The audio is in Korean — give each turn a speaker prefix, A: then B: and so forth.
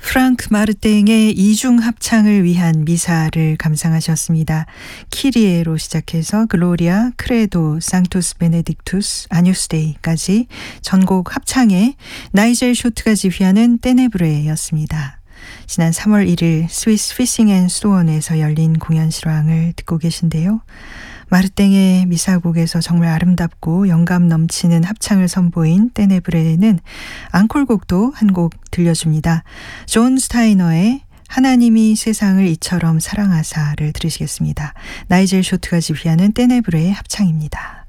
A: 프랑크 마르땡의 이중 합창을 위한 미사를 감상하셨습니다. 키리에로 시작해서 글로리아, 크레도, 상투스 베네딕투스, 아뉴스데이까지 전곡 합창에 나이젤 쇼트가 지휘하는 떼네브레였습니다. 지난 3월 1일 스위스 피싱 앤 스토원에서 열린 공연 실황을 듣고 계신데요. 마르땡의 미사곡에서 정말 아름답고 영감 넘치는 합창을 선보인 떼네브레는 앙콜곡도 한 곡 들려줍니다. 존 스타이너의 하나님이 세상을 이처럼 사랑하사를 들으시겠습니다. 나이젤 쇼트가 지휘하는 떼네브레의 합창입니다.